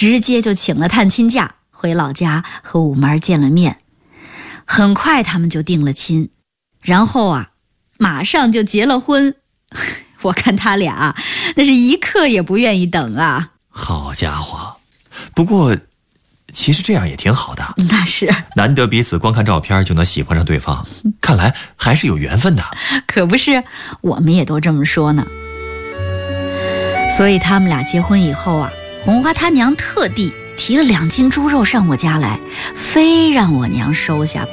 直接就请了探亲假，回老家和五妹见了面。很快他们就定了亲，然后马上就结了婚。我看他俩那是一刻也不愿意等啊。 好家伙，不过其实这样也挺好的。 那是， 难得彼此光看照片就能喜欢上对方，看来还是有缘分的。 可不是，我们也都这么说呢。所以他们俩结婚以后红花他娘特地提了2斤猪肉上我家来，非让我娘收下